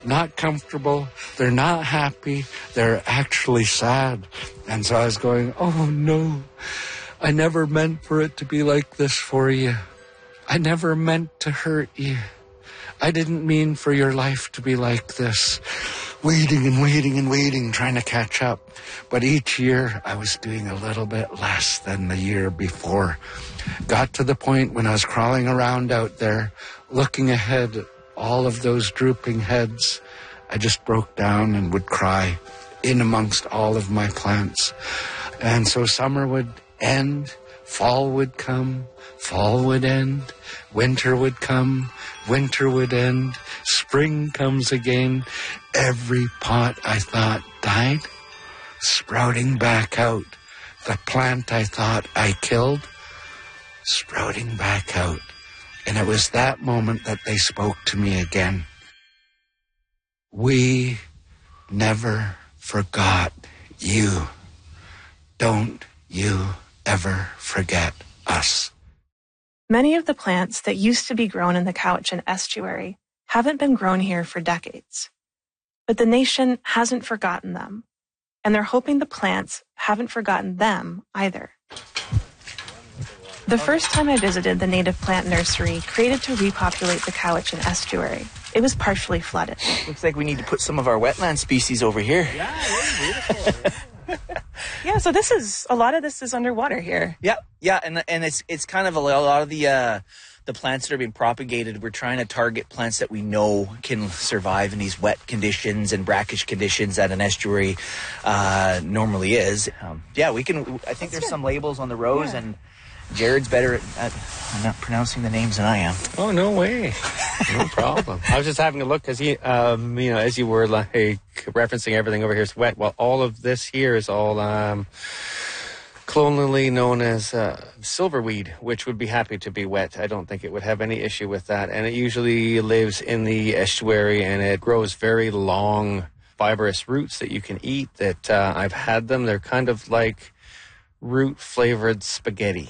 not comfortable. They're not happy. They're actually sad. And so I was going, oh no, I never meant for it to be like this for you. I never meant to hurt you. I didn't mean for your life to be like this. Waiting and waiting and waiting, trying to catch up. But each year I was doing a little bit less than the year before. Got to the point when I was crawling around out there, looking ahead at all of those drooping heads, I just broke down and would cry in amongst all of my plants. And so summer would end, fall would come, fall would end, winter would come, winter would end, spring comes again. Every pot I thought died, sprouting back out. The plant I thought I killed, sprouting back out. And it was that moment that they spoke to me again. We never forgot you. Don't you ever forget us. Many of the plants that used to be grown in the Cowichan estuary haven't been grown here for decades. But the nation hasn't forgotten them, and they're hoping the plants haven't forgotten them either. The first time I visited the native plant nursery created to repopulate the Cowichan estuary, it was partially flooded. Looks like we need to put some of our wetland species over here. Yeah, it's beautiful. Yeah, so a lot of this is underwater here. Yeah, and it's kind of a lot of the plants that are being propagated. We're trying to target plants that we know can survive in these wet conditions and brackish conditions that an estuary normally is. We can. I think there's some labels on the rows, and Jared's better at not pronouncing the names than I am. Oh, no way. No problem. I was just having a look because as you were like referencing everything over here is wet. Well, all of this here is all colonially known as silverweed, which would be happy to be wet. I don't think it would have any issue with that. And it usually lives in the estuary, and it grows very long, fibrous roots that you can eat. That I've had them. They're kind of like root-flavored spaghetti.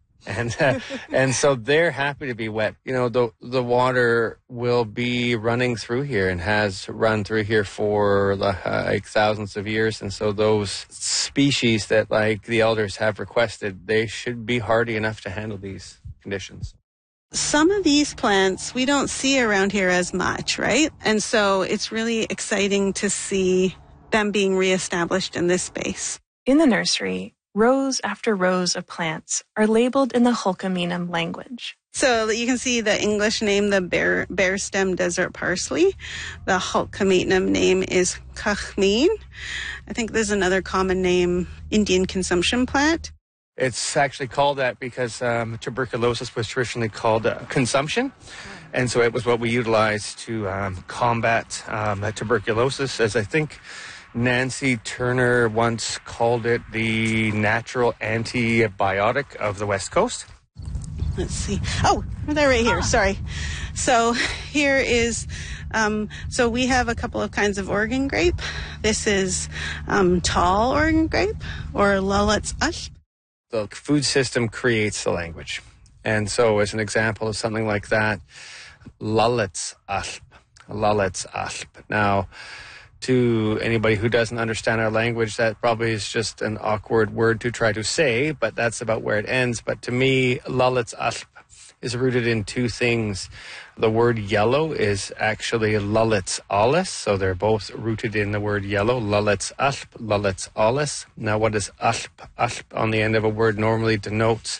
And so they're happy to be wet. You know, the water will be running through here and has run through here for like thousands of years. And so those species that like the elders have requested, they should be hardy enough to handle these conditions. Some of these plants we don't see around here as much, right? And so it's really exciting to see them being reestablished in this space. In the nursery, rows after rows of plants are labeled in the Hulkaminam language. So you can see the English name, the bare stem desert parsley. The Hulkaminam name is Kachmin. I think there's another common name, Indian consumption plant. It's actually called that because tuberculosis was traditionally called consumption. And so it was what we utilized to combat tuberculosis, as I think Nancy Turner once called it the natural antibiotic of the West Coast. Let's see. Oh, they're right here. Sorry. So here is, so we have a couple of kinds of Oregon grape. This is tall Oregon grape, or Lalitz Asp. The food system creates the language. And so as an example of something like that, Lalitz Asp. Lalitz Asp. Now, to anybody who doesn't understand our language, that probably is just an awkward word to try to say, but that's about where it ends. But to me, Lalitz Asp is rooted in two things. The word yellow is actually Lalitz Alles, so they're both rooted in the word yellow. Lalitz Asp, Lalitz Alles. Now, what does asp? Asp on the end of a word normally denotes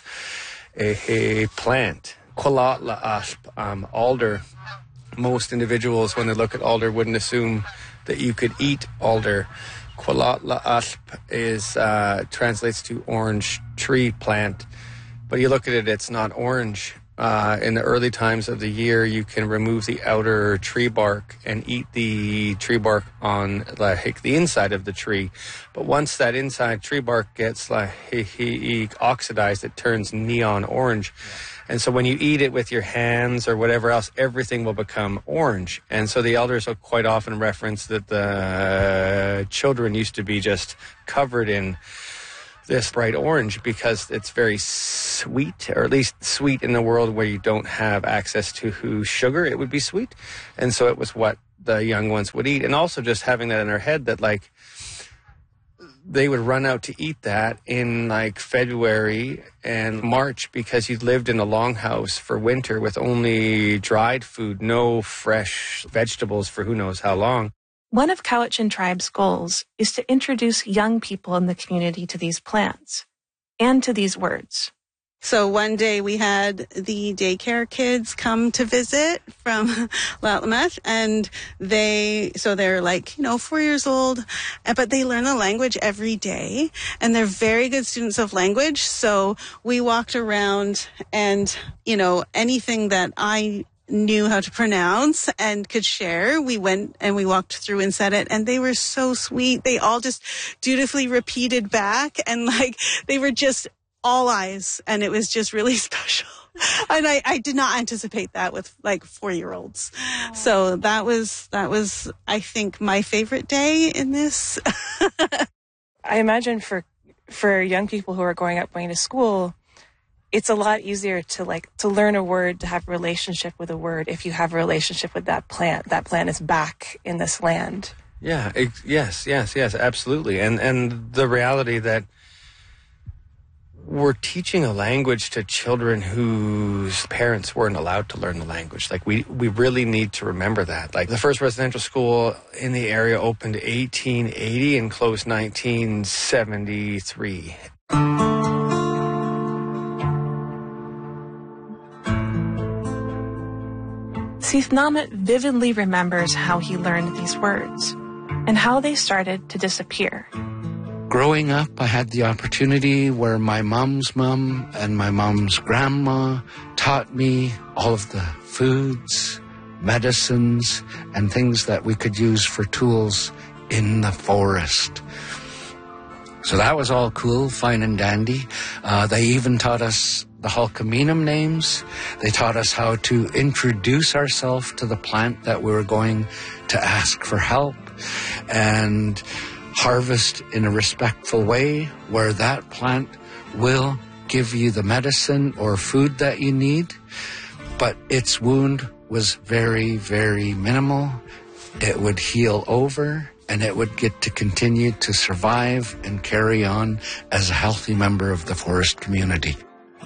a plant. Qualatla asp, alder. Most individuals, when they look at alder, wouldn't assume that you could eat alder. Qualatla asp is translates to orange tree plant, but you look at it, it's not orange. In the early times of the year, you can remove the outer tree bark and eat the tree bark on like the inside of the tree. But once that inside tree bark gets oxidized, it turns neon orange. And so when you eat it with your hands or whatever else, everything will become orange. And so the elders will quite often reference that the children used to be just covered in this bright orange because it's very sweet, or at least sweet in the world where you don't have access to sugar, it would be sweet. And so it was what the young ones would eat. And also just having that in our head that like they would run out to eat that in like February and March because you lived in a longhouse for winter with only dried food, no fresh vegetables for who knows how long. One of Cowichan Tribe's goals is to introduce young people in the community to these plants and to these words. So one day we had the daycare kids come to visit from Latlamet, and they're like, 4 years old, but they learn the language every day, and they're very good students of language. So we walked around and, anything that I knew how to pronounce and could share, we went and we walked through and said it, and they were so sweet. They all just dutifully repeated back, and like they were just all eyes, and it was just really special. And I did not anticipate that with like 4-year-olds. So that was I think my favorite day in this. I imagine for young people who are going to school, it's a lot easier to learn a word, to have a relationship with a word if you have a relationship with that plant. That plant is back in this land. Yeah, yes, absolutely. And the reality that we're teaching a language to children whose parents weren't allowed to learn the language. Like we really need to remember that. Like the first residential school in the area opened 1880 and closed 1973. Seethnamut vividly remembers how he learned these words and how they started to disappear. Growing up, I had the opportunity where my mom's mom and my mom's grandma taught me all of the foods, medicines, and things that we could use for tools in the forest. So that was all cool, fine and dandy. They even taught us the Halkaminum names. They taught us how to introduce ourselves to the plant that we were going to ask for help, and harvest in a respectful way where that plant will give you the medicine or food that you need. But its wound was very, very minimal. It would heal over, and it would get to continue to survive and carry on as a healthy member of the forest community.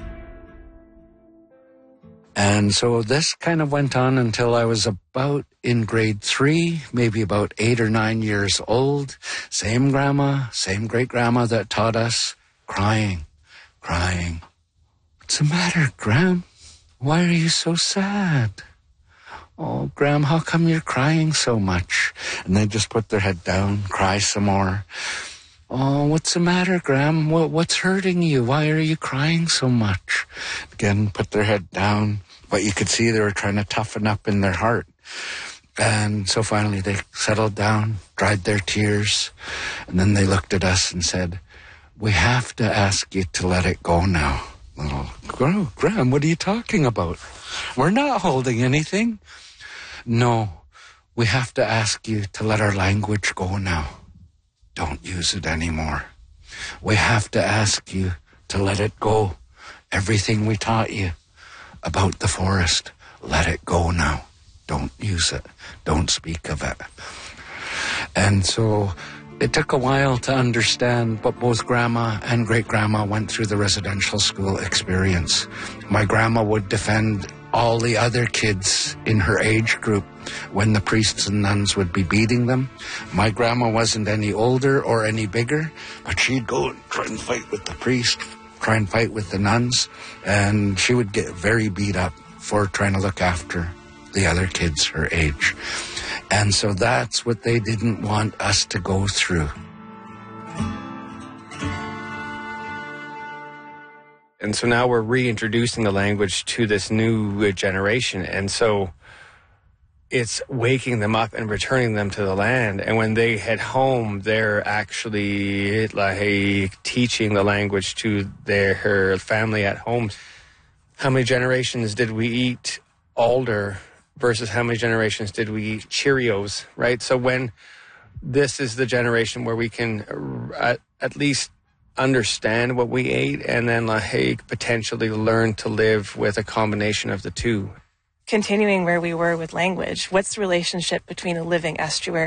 And so this kind of went on until I was about in grade 3, maybe about 8 or 9 years old. Same grandma, same great-grandma that taught us, crying. What's the matter, Gram? Why are you so sad? Oh, Gram, how come you're crying so much? And they just put their head down, cry some more. Oh, what's the matter, Gram? What's hurting you? Why are you crying so much? Again, put their head down. But you could see they were trying to toughen up in their heart. And so finally they settled down, dried their tears, and then they looked at us and said, "We have to ask you to let it go now." Oh, Graham, what are you talking about? We're not holding anything. No, we have to ask you to let our language go now. Don't use it anymore. We have to ask you to let it go. Everything we taught you about the forest, let it go now. Don't use it. Don't speak of it. And so it took a while to understand, but both grandma and great-grandma went through the residential school experience. My grandma would defend all the other kids in her age group when the priests and nuns would be beating them. My grandma wasn't any older or any bigger, but she'd go and try and fight with the priest, try and fight with the nuns, and she would get very beat up for trying to look after the other kids her age. And so that's what they didn't want us to go through. And so now we're reintroducing the language to this new generation. And so it's waking them up and returning them to the land. And when they head home, they're actually like teaching the language to her family at home. How many generations did we eat alder versus how many generations did we eat Cheerios, right? So when this is the generation where we can at least understand what we ate and then potentially learn to live with a combination of the two. continuing where we were with language, what's the relationship between a living estuary